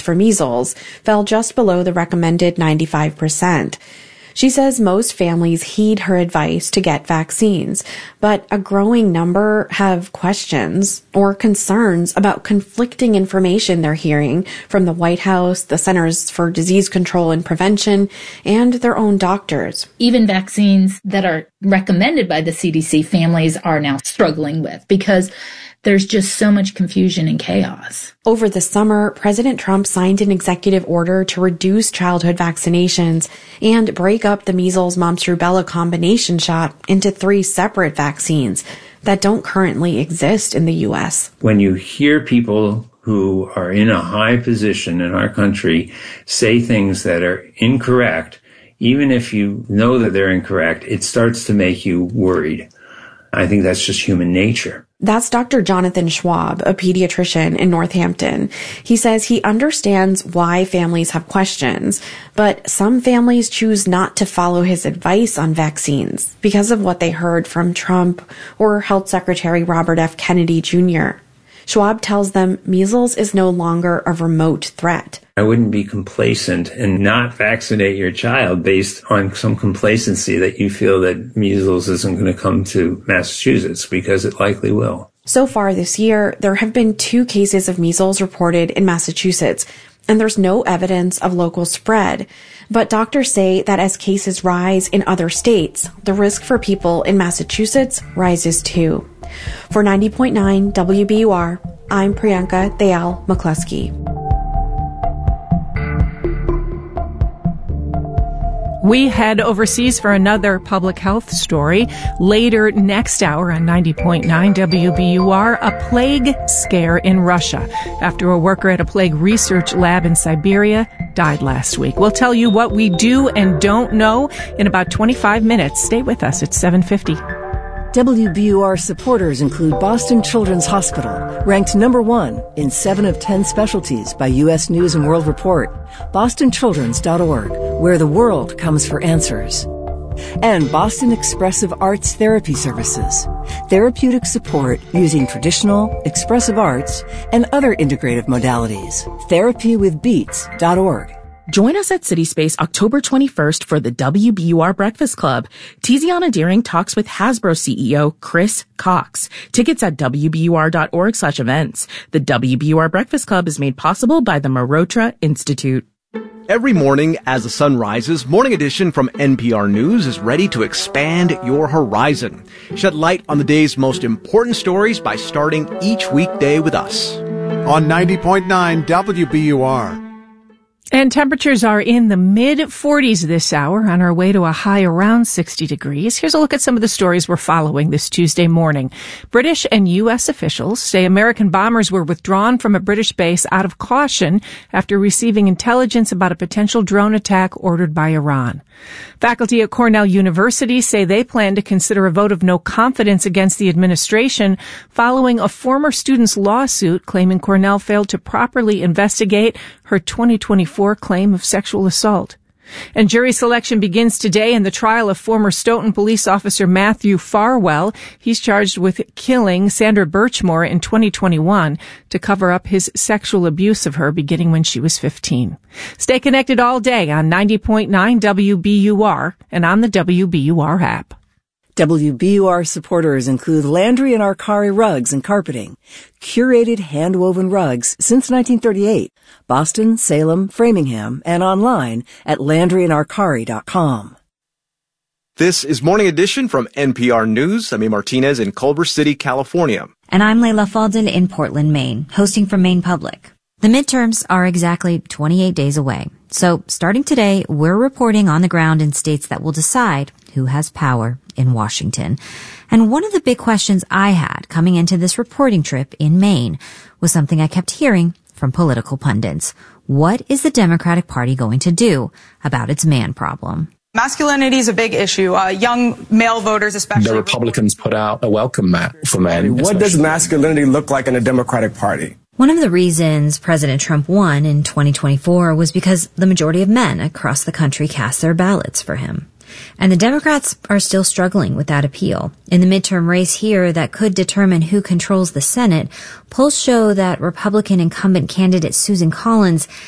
for measles fell just below the recommended 95%. She says most families heed her advice to get vaccines, but a growing number have questions or concerns about conflicting information they're hearing from the White House, the Centers for Disease Control and Prevention, and their own doctors. Even vaccines that are recommended by the CDC, families are now struggling with because there's just so much confusion and chaos. Over the summer, President Trump signed an executive order to reduce childhood vaccinations and break up the measles, mumps, rubella combination shot into 3 separate vaccines that don't currently exist in the U.S. When you hear people who are in a high position in our country say things that are incorrect, even if you know that they're incorrect, it starts to make you worried. I think that's just human nature. That's Dr. Jonathan Schwab, a pediatrician in Northampton. He says he understands why families have questions, but some families choose not to follow his advice on vaccines because of what they heard from Trump or Health Secretary Robert F. Kennedy Jr. Schwab tells them measles is no longer a remote threat. I wouldn't be complacent and not vaccinate your child based on some complacency that you feel that measles isn't going to come to Massachusetts, because it likely will. So far this year, there have been 2 cases of measles reported in Massachusetts, and there's no evidence of local spread. But doctors say that as cases rise in other states, the risk for people in Massachusetts rises too. For 90.9 WBUR, I'm Priyanka Dayal McCluskey. We head overseas for another public health story. Later next hour on 90.9 WBUR, a plague scare in Russia after a worker at a plague research lab in Siberia died last week. We'll tell you what we do and don't know in about 25 minutes. Stay with us. It's 7:50. WBUR supporters include Boston Children's Hospital, ranked number 1 in 7 of 10 specialties by U.S. News & World Report, bostonchildrens.org, where the world comes for answers. And Boston Expressive Arts Therapy Services, therapeutic support using traditional, expressive arts, and other integrative modalities. therapywithbeats.org. Join us at CitySpace October 21st for the WBUR Breakfast Club. Tiziana Deering talks with Hasbro CEO Chris Cox. Tickets at WBUR.org/events. The WBUR Breakfast Club is made possible by the Marotra Institute. Every morning as the sun rises, Morning Edition from NPR News is ready to expand your horizon. Shed light on the day's most important stories by starting each weekday with us. On 90.9 WBUR. And temperatures are in the mid-40s this hour, on our way to a high around 60 degrees. Here's a look at some of the stories we're following this Tuesday morning. British and U.S. officials say American bombers were withdrawn from a British base out of caution after receiving intelligence about a potential drone attack ordered by Iran. Faculty at Cornell University say they plan to consider a vote of no confidence against the administration following a former student's lawsuit claiming Cornell failed to properly investigate her 2024 claim of sexual assault. And jury selection begins today in the trial of former Stoughton police officer Matthew Farwell. He's charged with killing Sandra Birchmore in 2021 to cover up his sexual abuse of her beginning when she was 15. Stay connected all day on 90.9 WBUR and on the WBUR app. WBUR supporters include Landry and Arcari Rugs and Carpeting, curated hand-woven rugs since 1938, Boston, Salem, Framingham, and online at LandryandArcari.com. This is Morning Edition from NPR News. I'm A. Martinez in Culver City, California. And I'm Layla Falden in Portland, Maine, hosting from Maine Public. The midterms are exactly 28 days away. So starting today, we're reporting on the ground in states that will decide who has power in Washington. And one of the big questions I had coming into this reporting trip in Maine was something I kept hearing from political pundits. What is the Democratic Party going to do about its man problem? Masculinity is a big issue. Young male voters especially. The Republicans put out a welcome mat for men. What does masculinity look like in the Democratic Party? One of the reasons President Trump won in 2024 was because the majority of men across the country cast their ballots for him. And the Democrats are still struggling with that appeal. In the midterm race here that could determine who controls the Senate, polls show that Republican incumbent candidate Susan Collins